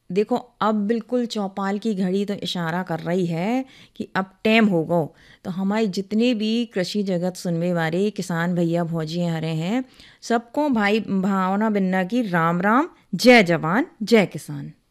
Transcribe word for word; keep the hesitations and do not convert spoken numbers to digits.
देखो अब बिल्कुल चौपाल की घड़ी तो इशारा कर रही है कि अब टाइम हो गो। तो हमारे जितने भी कृषि जगत सुनने वाले किसान भैया भौजी हरे हैं, सबको भाई भावना बिन्ना की राम राम, जय जवान जय किसान।